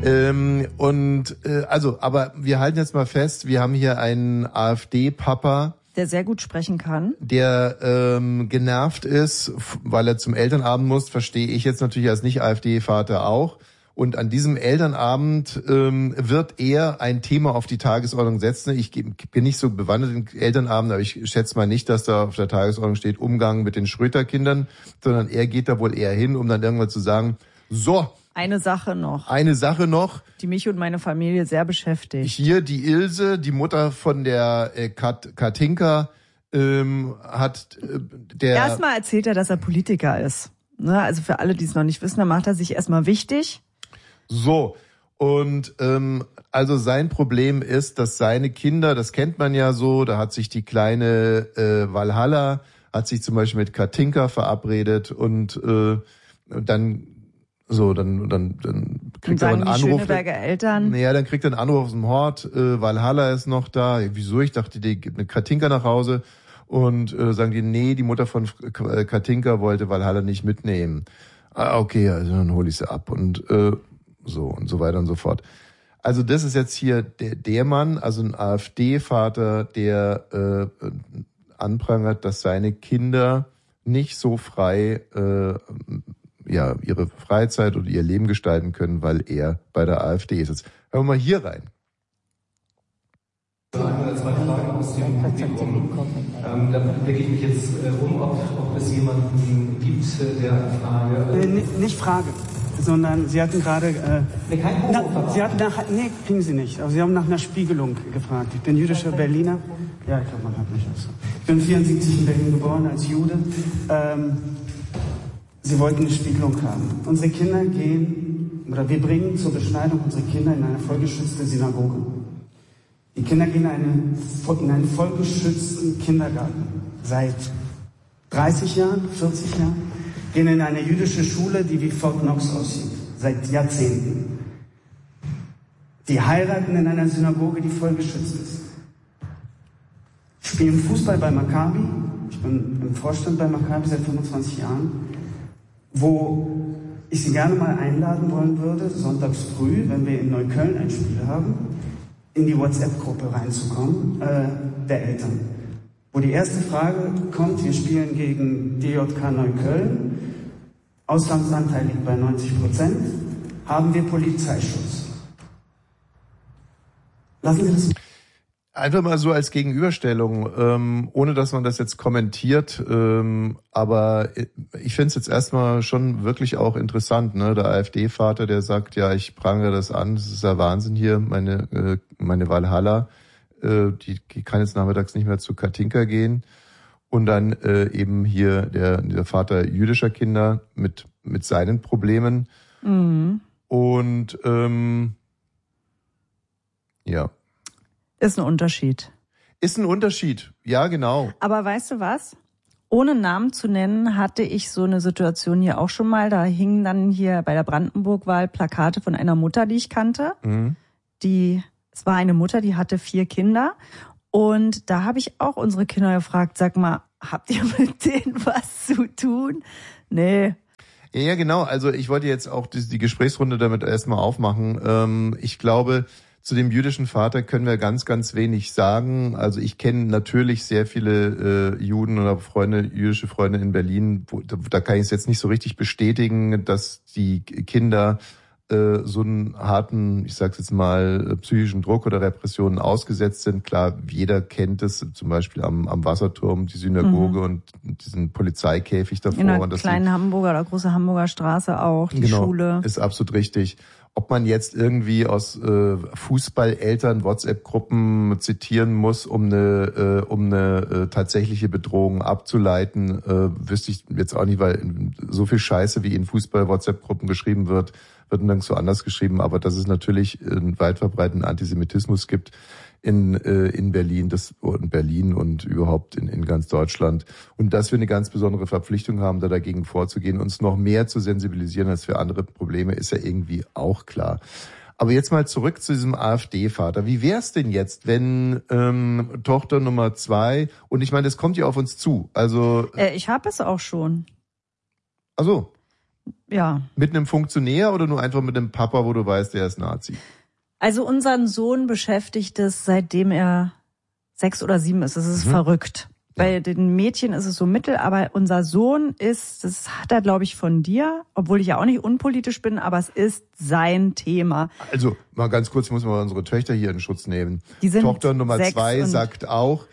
Aber wir halten jetzt mal fest, wir haben hier einen AfD-Papa, der sehr gut sprechen kann, der genervt ist, weil er zum Elternabend muss, verstehe ich jetzt natürlich als Nicht-AfD-Vater auch. Und an diesem Elternabend wird er ein Thema auf die Tagesordnung setzen. Ich bin nicht so bewandert in Elternabend, aber ich schätze mal nicht, dass da auf der Tagesordnung steht Umgang mit den Schröter-Kindern, sondern er geht da wohl eher hin, um dann irgendwann zu sagen, so, Eine Sache noch, die mich und meine Familie sehr beschäftigt. Hier die Ilse, die Mutter von der Katinka, hat der... Erstmal erzählt er, dass er Politiker ist. Ne? Also für alle, die es noch nicht wissen, dann macht er sich erstmal wichtig. So, und also sein Problem ist, dass seine Kinder, das kennt man ja so, da hat sich die kleine Valhalla, hat sich zum Beispiel mit Katinka verabredet und dann kriegt er einen Anruf. Schöneberger Eltern. Naja, dann kriegt er einen Anruf aus dem Hort, Valhalla ist noch da. Wieso? Ich dachte, die gibt eine Katinka nach Hause. Und sagen die, nee, die Mutter von Katinka wollte Valhalla nicht mitnehmen. Ah, okay, also dann hole ich sie ab und so weiter und so fort. Also das ist jetzt hier der Mann, also ein AfD-Vater, der anprangert, dass seine Kinder nicht so frei ihre Freizeit oder ihr Leben gestalten können, weil er bei der AfD ist. Jetzt hören wir mal hier rein. Eine oder zwei Fragen aus dem Publikum. Da blicke ich mich jetzt ob es jemanden gibt, der eine Frage... Nicht Frage, sondern Sie hatten gerade... kriegen Sie nicht. Aber Sie haben nach einer Spiegelung gefragt. Ich bin jüdischer Berliner. Ja, ich glaube, man hat mich das so. Ich bin 1974 in Berlin geboren als Jude. Sie wollten eine Spiegelung haben. Unsere Kinder wir bringen zur Beschneidung unsere Kinder in eine vollgeschützte Synagoge. Die Kinder gehen in einen vollgeschützten Kindergarten. Seit 30 Jahren, 40 Jahren. Gehen in eine jüdische Schule, die wie Fort Knox aussieht. Seit Jahrzehnten. Die heiraten in einer Synagoge, die vollgeschützt ist. Spielen Fußball bei Maccabi. Ich bin im Vorstand bei Maccabi seit 25 Jahren. Wo ich Sie gerne mal einladen wollen würde, sonntags früh, wenn wir in Neukölln ein Spiel haben, in die WhatsApp-Gruppe reinzukommen, der Eltern. Wo die erste Frage kommt, wir spielen gegen DJK Neukölln, Auslandsanteil liegt bei 90%, haben wir Polizeischutz. Lassen Sie das... Einfach mal so als Gegenüberstellung, ohne dass man das jetzt kommentiert, aber ich finde es jetzt erstmal schon wirklich auch interessant, ne? Der AfD-Vater, der sagt, ja, ich prangere das an, das ist ja Wahnsinn hier, meine Valhalla, die kann jetzt nachmittags nicht mehr zu Katinka gehen. Und dann eben hier der Vater jüdischer Kinder mit seinen Problemen. Mhm. Und ja. Ist ein Unterschied. Ist ein Unterschied, ja, genau. Aber weißt du was? Ohne Namen zu nennen, hatte ich so eine Situation hier auch schon mal. Da hingen dann hier bei der Brandenburg-Wahl Plakate von einer Mutter, die ich kannte. Mhm. Es war eine Mutter, die hatte 4 Kinder. Und da habe ich auch unsere Kinder gefragt, sag mal, habt ihr mit denen was zu tun? Nee. Ja, genau. Also ich wollte jetzt auch die Gesprächsrunde damit erstmal aufmachen. Ich glaube, zu dem jüdischen Vater können wir ganz, ganz wenig sagen. Also ich kenne natürlich sehr viele Juden oder jüdische Freunde in Berlin. Da kann ich es jetzt nicht so richtig bestätigen, dass die Kinder so einen harten, ich sag's jetzt mal, psychischen Druck oder Repressionen ausgesetzt sind. Klar, jeder kennt es, zum Beispiel am Wasserturm, die Synagoge und diesen Polizeikäfig davor. In der kleinen Hamburger oder große Hamburger Straße auch, die Schule. Ist absolut richtig. Ob man jetzt irgendwie aus Fußballeltern WhatsApp-Gruppen zitieren muss, um eine tatsächliche Bedrohung abzuleiten, wüsste ich jetzt auch nicht, weil so viel Scheiße, wie in Fußball-WhatsApp-Gruppen geschrieben wird nirgendwo anders geschrieben. Aber dass es natürlich einen weit verbreiteten Antisemitismus gibt in Berlin, und überhaupt in ganz Deutschland. Und dass wir eine ganz besondere Verpflichtung haben, da dagegen vorzugehen, uns noch mehr zu sensibilisieren als für andere Probleme, ist ja irgendwie auch klar. Aber jetzt mal zurück zu diesem AfD-Vater. Wie wär's denn jetzt, wenn Tochter Nummer 2, und ich meine, das kommt ja auf uns zu, also... Ich habe es auch schon. Ach so. Ja. Mit einem Funktionär oder nur einfach mit einem Papa, wo du weißt, der ist Nazi? Also unseren Sohn beschäftigt es, seitdem er 6 oder 7 ist. Es ist verrückt. Bei den Mädchen ist es so mittel, aber unser Sohn ist, das hat er, glaube ich, von dir, obwohl ich ja auch nicht unpolitisch bin, aber es ist sein Thema. Also mal ganz kurz, muss man unsere Töchter hier in Schutz nehmen. Die sind Tochter Nummer 6 2 sagt auch,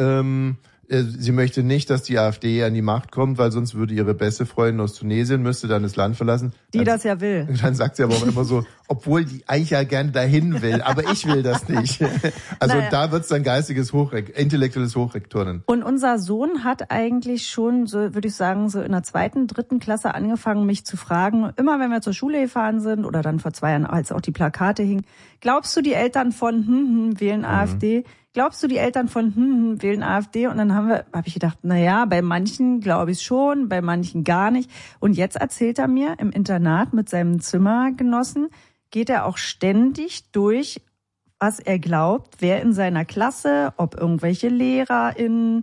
sie möchte nicht, dass die AfD an die Macht kommt, weil sonst würde ihre beste Freundin aus Tunesien, müsste dann das Land verlassen. Die das ja will. Dann sagt sie aber auch immer so, obwohl die eigentlich ja gerne dahin will, aber ich will das nicht. Also da wird's dann intellektuelles Hochrektoren. Und unser Sohn hat eigentlich schon, so würde ich sagen, so in der 2., 3. Klasse angefangen, mich zu fragen, immer wenn wir zur Schule gefahren sind oder dann vor 2 Jahren, als auch die Plakate hingen, glaubst du, die Eltern von wählen AfD? Glaubst du, die Eltern von wählen AfD? Und dann habe ich gedacht, bei manchen glaube ich schon, bei manchen gar nicht. Und jetzt erzählt er mir, im Internat mit seinem Zimmergenossen geht er auch ständig durch, was er glaubt, wer in seiner Klasse, ob irgendwelche LehrerInnen,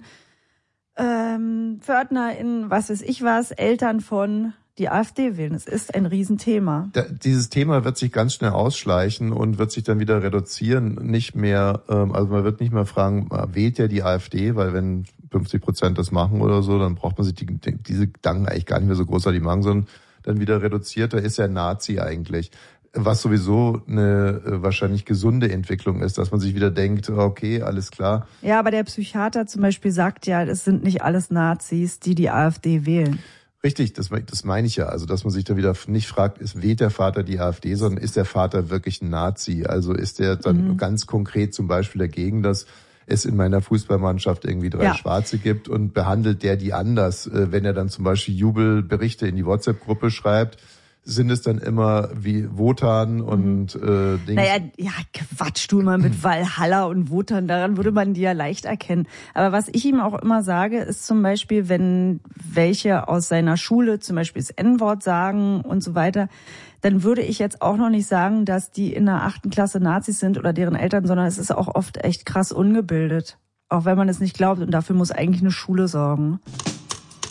PförtnerInnen, was weiß ich was, Eltern von die AfD wählen. Es ist ein Riesenthema. Dieses Thema wird sich ganz schnell ausschleichen und wird sich dann wieder reduzieren. Nicht mehr, also man wird nicht mehr fragen, wählt ja die AfD, weil wenn 50% das machen oder so, dann braucht man sich diese Gedanken eigentlich gar nicht mehr so großartig machen, sondern dann wieder reduziert. Da ist ja Nazi eigentlich. Was sowieso eine wahrscheinlich gesunde Entwicklung ist, dass man sich wieder denkt, okay, alles klar. Ja, aber der Psychiater zum Beispiel sagt ja, es sind nicht alles Nazis, die AfD wählen. Richtig, das meine ich ja. Also, dass man sich da wieder nicht fragt, wählt der Vater die AfD, sondern ist der Vater wirklich ein Nazi? Also ist der dann ganz konkret zum Beispiel dagegen, dass es in meiner Fußballmannschaft irgendwie 3 Schwarze gibt und behandelt der die anders? Wenn er dann zum Beispiel Jubelberichte in die WhatsApp-Gruppe schreibt, sind es dann immer wie Wotan und Dings? Quatsch, du mal mit Walhalla und Wotan, daran würde man die ja leicht erkennen. Aber was ich ihm auch immer sage, ist zum Beispiel, wenn welche aus seiner Schule zum Beispiel das N-Wort sagen und so weiter, dann würde ich jetzt auch noch nicht sagen, dass die in der 8. Klasse Nazis sind oder deren Eltern, sondern es ist auch oft echt krass ungebildet. Auch wenn man es nicht glaubt und dafür muss eigentlich eine Schule sorgen.